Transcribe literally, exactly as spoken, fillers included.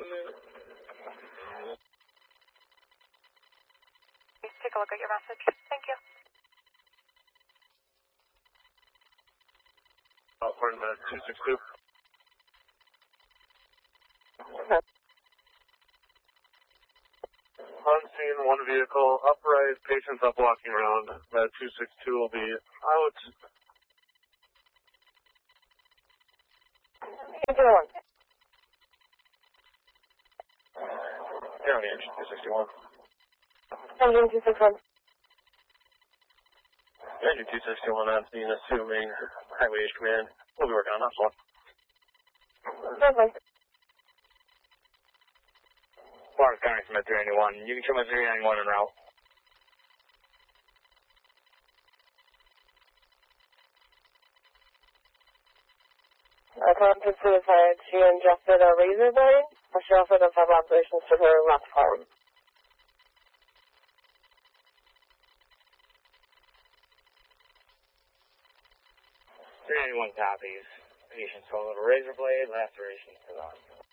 Please take a look at your message. Thank you. According to two six two. Okay. On scene, one vehicle, upright, patients up walking around. That two six two will be out. Zero one. County engine two sixty-one. Engine two six one. Engine two sixty-one on scene, assuming highway H command. We'll be working on that one. Perfect. Florence County Smith three ninety-one. You can show my three ninety-one en route. Attempted suicide. She ingested a razor blade. She also does have operations to her left arm. three ninety-one copies. Patient swallowed a razor blade, lacerations to the arm.